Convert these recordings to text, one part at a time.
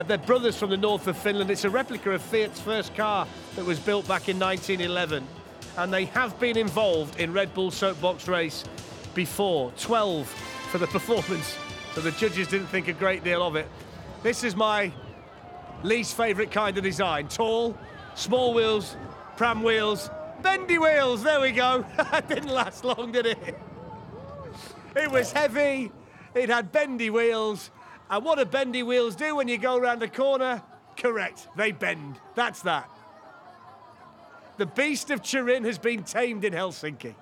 They're brothers from the north of Finland. It's a replica of Fiat's first car that was built back in 1911. And they have been involved in Red Bull Soapbox Race before. 12 for the performance, so the judges didn't think a great deal of it. This is my least favourite kind of design. Tall, small wheels, pram wheels, bendy wheels, there we go. That didn't last long, did it? It was heavy, it had bendy wheels. And what do bendy wheels do when you go around a corner? Correct, they bend. That's that. The beast of Turin has been tamed in Helsinki.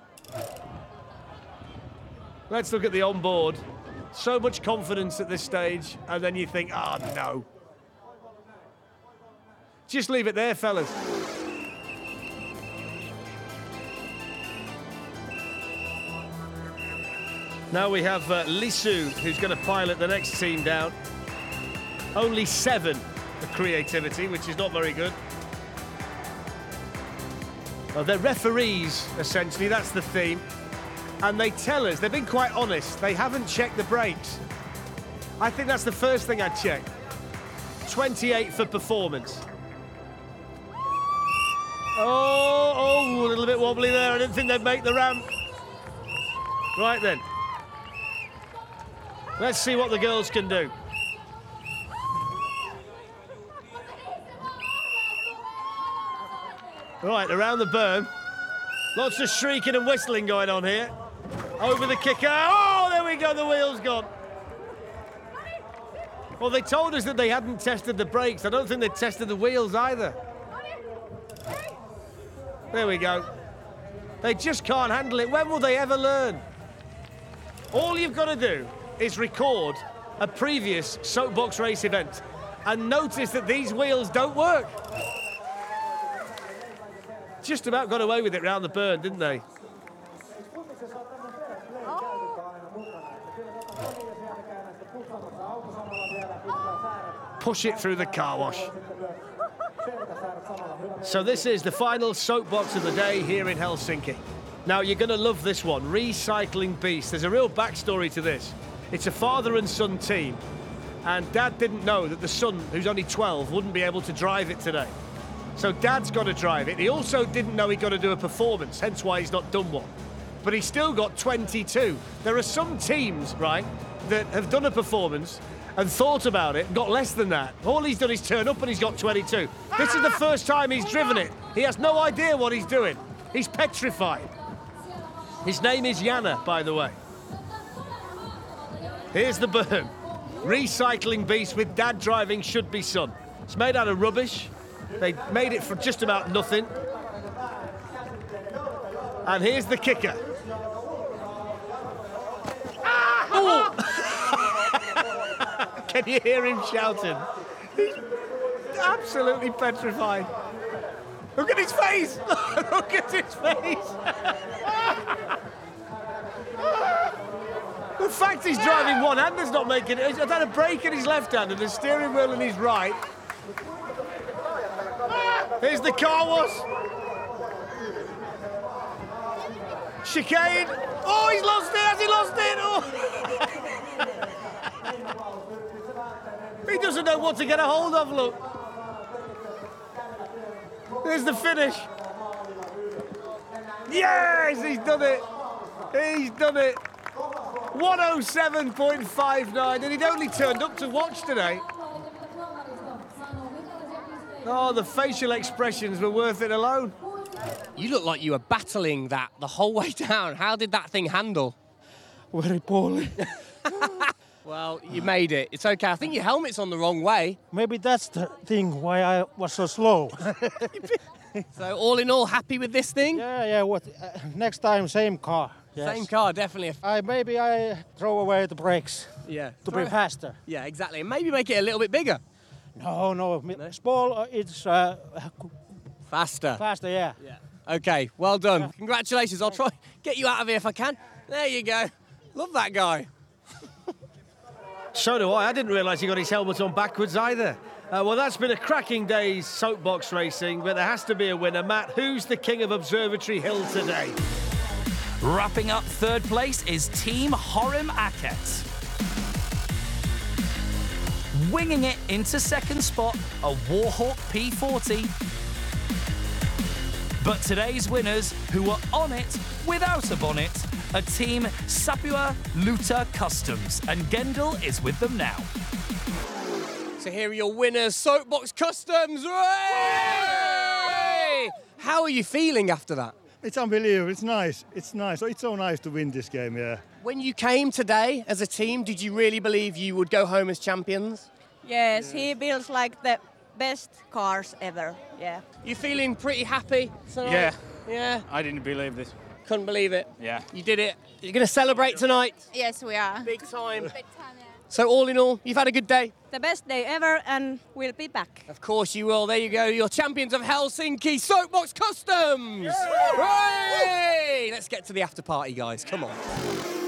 Let's look at the onboard. So much confidence at this stage, and then you think, oh no. Just leave it there, fellas. Now we have Lisu, who's going to pilot the next team down. Only 7 for creativity, which is not very good. Well, they're referees, essentially, that's the theme. And they tell us, they've been quite honest, they haven't checked the brakes. I think that's the first thing I'd check. 28 for performance. Oh, a little bit wobbly there. I didn't think they'd make the ramp. Right then. Let's see what the girls can do. Right, around the berm. Lots of shrieking and whistling going on here. Over the kicker. Oh, there we go, the wheel's gone. Well, they told us that they hadn't tested the brakes. I don't think they tested the wheels either. There we go. They just can't handle it. When will they ever learn? All you've got to do is record a previous soapbox race event and notice that these wheels don't work. Just about got away with it round the burn, didn't they? Push it through the car wash. So this is the final soapbox of the day here in Helsinki. Now, you're going to love this one, Recycling Beast. There's a real backstory to this. It's a father and son team, and Dad didn't know that the son, who's only 12, wouldn't be able to drive it today. So Dad's got to drive it. He also didn't know he'd got to do a performance, hence why he's not done one. But he's still got 22. There are some teams, right, that have done a performance and thought about it and got less than that. All he's done is turn up and he's got 22. This is the first time he's driven it. He has no idea what he's doing. He's petrified. His name is Jana, by the way. Here's the berm. Recycling Beast with Dad driving should be son. It's made out of rubbish. They made it for just about nothing. And here's the kicker. Oh! Can you hear him shouting? He's absolutely petrified. Look at his face! Look at his face! The fact he's driving one-handed's not making it. He's had a brake in his left hand and a steering wheel in his right. Here's the car wash. Chicane. Oh, he's lost it. Has he lost it? Oh. He doesn't know what to get a hold of, look. There's the finish. Yes, he's done it. He's done it. 107.59, and he'd only turned up to watch today. Oh, the facial expressions were worth it alone. You look like you were battling that the whole way down. How did that thing handle? Very poorly. Well, you made it. It's okay. I think your helmet's on the wrong way. Maybe that's the thing why I was so slow. So all in all, happy with this thing? Yeah. What? Next time, same car. Yes. Same car, definitely. Maybe I throw away the brakes. Yeah. To be faster. Yeah, exactly. And maybe make it a little bit bigger. No. Small. It's faster. Faster. Yeah. Okay. Well done. Yeah. Congratulations. I'll try get you out of here if I can. There you go. Love that guy. So do I. I didn't realise he got his helmet on backwards either. Well, that's been a cracking day's soapbox racing, but there has to be a winner. Matt, who's the king of Observatory Hill today? Wrapping up third place is Team Horim Aket. winging it into second spot, a Warhawk P40. But today's winners, who were on it without a bonnet, are Team Sapua Luta Customs, and Gendel is with them now. So here are your winners, Soapbox Customs. Hooray! How are you feeling after that? It's unbelievable. It's nice. It's nice. It's so nice to win this game, yeah. When you came today as a team, did you really believe you would go home as champions? Yes, he builds like the best cars ever. Yeah. You feeling pretty happy tonight? Yeah. Yeah? I didn't believe this. Couldn't believe it. Yeah. You did it. You're going to celebrate tonight? Yes, we are. Big time. Big time, yeah. So all in all, you've had a good day? The best day ever, and we'll be back. Of course you will. There you go. You're champions of Helsinki, Soapbox Customs. Hooray! Let's get to the after party, guys. Come on.